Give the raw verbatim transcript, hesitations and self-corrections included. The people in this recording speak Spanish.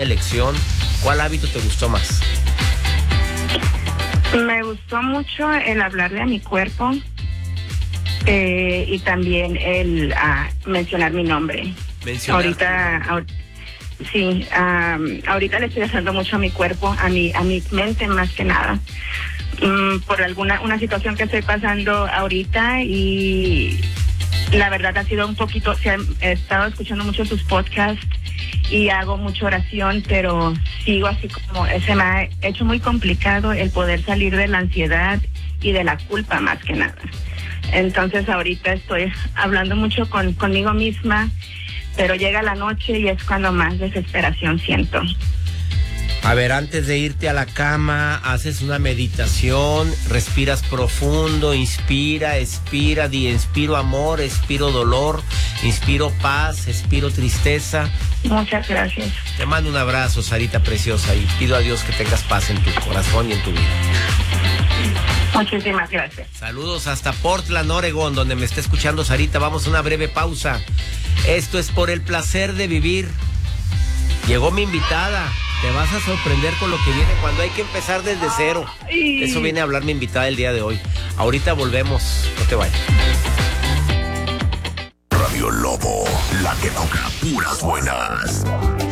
elección? ¿Cuál hábito te gustó más? Me gustó mucho el hablarle a mi cuerpo eh, y también el uh, mencionar mi nombre. Mencionar. Ahorita, ahor- sí, um, ahorita le estoy haciendo mucho a mi cuerpo, a mi, a mi mente más que nada. Um, por alguna una situación que estoy pasando ahorita y la verdad ha sido un poquito, o sea, he estado escuchando mucho sus podcasts y hago mucha oración, pero sigo así como, se me ha hecho muy complicado el poder salir de la ansiedad y de la culpa más que nada. Entonces ahorita estoy hablando mucho con conmigo misma, pero llega la noche y es cuando más desesperación siento. A ver, antes de irte a la cama, haces una meditación, respiras profundo, inspira, expira, di inspiro amor, expiro dolor, inspiro paz, expiro tristeza. Muchas gracias. Te mando un abrazo, Sarita preciosa, y pido a Dios que tengas paz en tu corazón y en tu vida. Muchísimas gracias. Saludos hasta Portland, Oregon, donde me está escuchando Sarita. Vamos a una breve pausa. Esto es Por el Placer de Vivir. Llegó mi invitada. Te vas a sorprender con lo que viene cuando hay que empezar desde cero. Eso viene a hablar mi invitada el día de hoy. Ahorita volvemos. No te vayas. Radio Lobo, la que toca puras buenas.